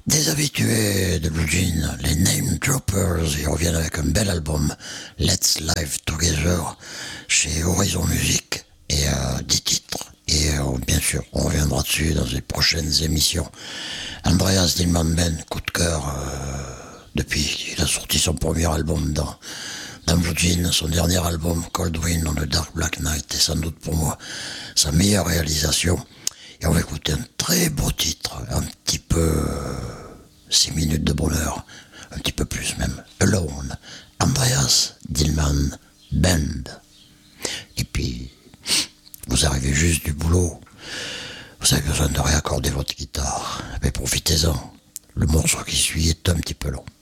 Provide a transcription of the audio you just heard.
Des habitués de Blue Jean, les Name Droppers, ils reviennent avec un bel album, Let's Live Together, chez Horizon Music, et 10 titres. Et bien sûr, on reviendra dessus dans les prochaines émissions. Andreas Dillman Ben, coup de cœur, depuis qu'il a sorti son premier album dans Blue Jean, son dernier album, Cold Wind on the Dark Black Night, est sans doute pour moi sa meilleure réalisation. Et on va écouter un très beau titre, un petit peu 6 minutes de bonheur, un petit peu plus même, Alone, Andreas Dillman Band. Et puis, vous arrivez juste du boulot, vous avez besoin de réaccorder votre guitare, mais profitez-en, le morceau qui suit est un petit peu long.